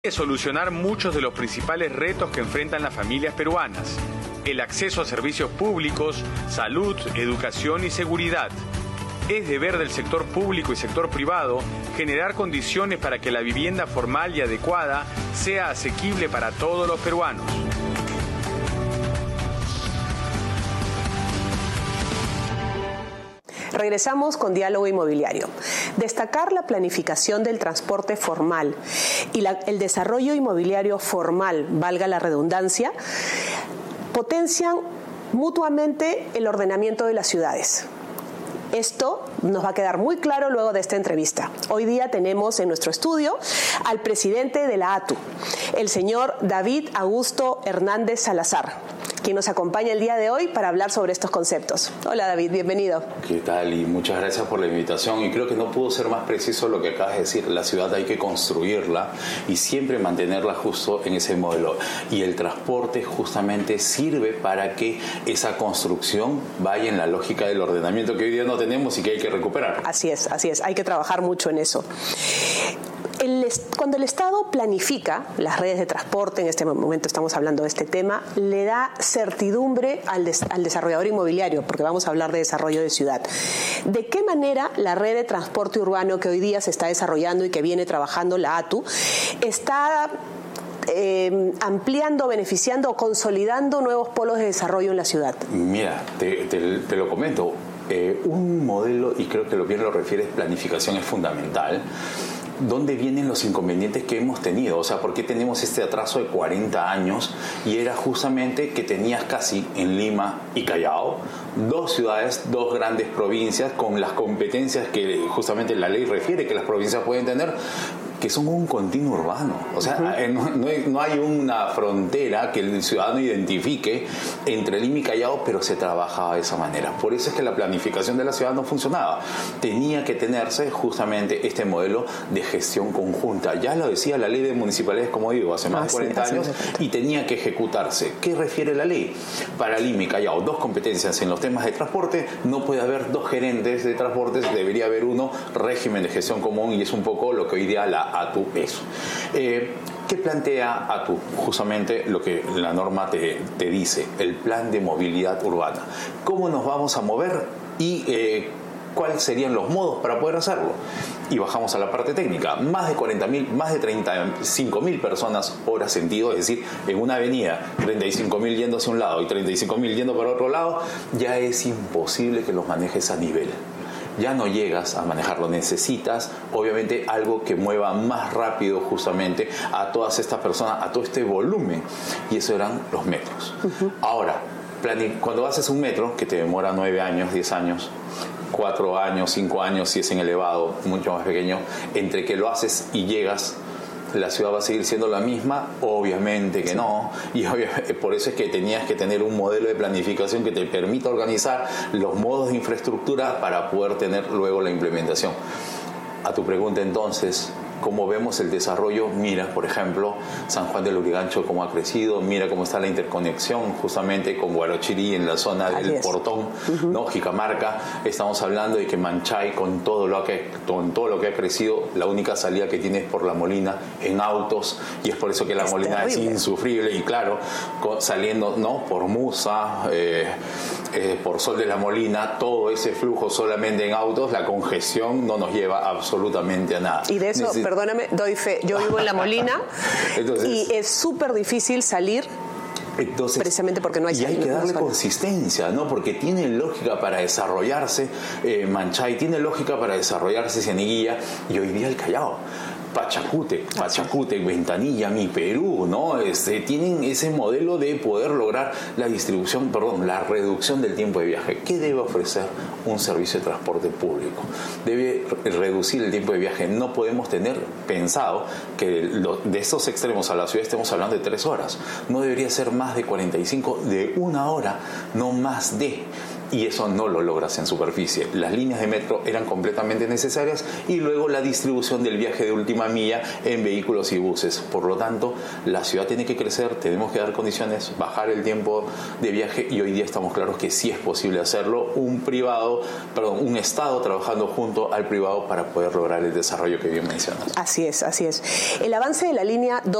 Solucionar muchos de los principales retos que enfrentan las familias peruanas: el acceso a servicios públicos, salud, educación y seguridad. Es deber del sector público y sector privado generar condiciones para que la vivienda formal y adecuada sea asequible para todos los peruanos. Regresamos con Diálogo Inmobiliario. Destacar la planificación del transporte formal y el desarrollo inmobiliario formal, valga la redundancia, potencian mutuamente el ordenamiento de las ciudades. Esto nos va a quedar muy claro luego de esta entrevista. Hoy día tenemos en nuestro estudio al presidente de la ATU, el señor David Augusto Hernández Salazar, quien nos acompaña el día de hoy para hablar sobre estos conceptos. Hola David, bienvenido. ¿Qué tal? Y muchas gracias por la invitación. Y creo que no pudo ser más preciso lo que acabas de decir. La ciudad hay que construirla y siempre mantenerla justo en ese modelo. Y el transporte justamente sirve para que esa construcción vaya en la lógica del ordenamiento que hoy día no tenemos y que hay que recuperar. Así es. Hay que trabajar mucho en eso. Cuando el Estado planifica las redes de transporte, en este momento estamos hablando de este tema, le da certidumbre al desarrollador inmobiliario, porque vamos a hablar de desarrollo de ciudad. ¿De qué manera la red de transporte urbano que hoy día se está desarrollando y que viene trabajando la ATU está ampliando, beneficiando o consolidando nuevos polos de desarrollo en la ciudad? Mira, te lo comento. Un modelo, y creo que bien lo refieres, planificación es fundamental. ¿Dónde vienen los inconvenientes que hemos tenido? O sea, ¿por qué tenemos este atraso de 40 años? Y era justamente que tenías casi en Lima y Callao dos ciudades, dos grandes provincias con las competencias que justamente la ley refiere que las provincias pueden tener, que son un continuo urbano. O sea, no hay una frontera que el ciudadano identifique entre Lima y Callao, pero se trabajaba de esa manera. Por eso es que la planificación de la ciudad no funcionaba. Tenía que tenerse justamente este modelo de gestión conjunta. Ya lo decía la ley de municipalidades, como digo, hace más de 40 años, y tenía que ejecutarse. ¿Qué refiere la ley? Para Lima y Callao, dos competencias en los temas de transporte, no puede haber dos gerentes de transportes, debería haber uno, régimen de gestión común, y es un poco lo que hoy día la ATU es. ¿Qué plantea ATU? Justamente lo que la norma te dice, el plan de movilidad urbana. ¿Cómo nos vamos a mover y cuáles serían los modos para poder hacerlo? Y bajamos a la parte técnica. Más de 35.000 personas hora sentido, es decir, en una avenida, 35.000 yendo hacia un lado y 35.000 yendo para otro lado, ya es imposible que los manejes a nivel. Ya no llegas a manejarlo, necesitas obviamente algo que mueva más rápido justamente a todas estas personas, a todo este volumen, y eso eran los metros. Ahora, cuando haces un metro que te demora 9 años, 10 años, 4 años, 5 años si es en elevado, mucho más pequeño, entre que lo haces y llegas, ¿la ciudad va a seguir siendo la misma? Obviamente que no, y por eso es que tenías que tener un modelo de planificación que te permita organizar los modos de infraestructura para poder tener luego la implementación. A tu pregunta entonces, ¿cómo vemos el desarrollo? Mira, por ejemplo, San Juan del Lurigancho, cómo ha crecido, mira cómo está la interconexión justamente con Guarochirí en la zona del Portón, ¿no? Jicamarca. Estamos hablando de que Manchay, con todo lo que ha crecido, la única salida que tiene es por La Molina en autos, y es por eso que La Molina es insufrible, y claro, saliendo, ¿no?, por Musa, por Sol de La Molina, todo ese flujo solamente en autos, la congestión no nos lleva absolutamente a nada. Y de eso, perdóname, doy fe. Yo vivo en La Molina. Entonces, y es súper difícil salir. Entonces, precisamente porque no hay salida. Y hay que darle consistencia, ¿no? Porque tiene lógica para desarrollarse Manchay, tiene lógica para desarrollarse Cieneguilla, y hoy día el Callao. Pachacútec, Ventanilla, Mi Perú, ¿no? Tienen ese modelo de poder lograr la reducción del tiempo de viaje. ¿Qué debe ofrecer un servicio de transporte público? Debe reducir el tiempo de viaje. No podemos tener pensado que de estos extremos a la ciudad estemos hablando de 3 horas. No debería ser más de 45, de 1 hora, no más de. y eso no lo logras en superficie. Las líneas de metro eran completamente necesarias y luego la distribución del viaje de última milla en vehículos y buses. Por lo tanto, la ciudad tiene que crecer, tenemos que dar condiciones, bajar el tiempo de viaje y hoy día estamos claros que sí es posible hacerlo. Un Estado trabajando junto al privado para poder lograr el desarrollo que bien mencionas. Así es, así es. El avance de la línea 2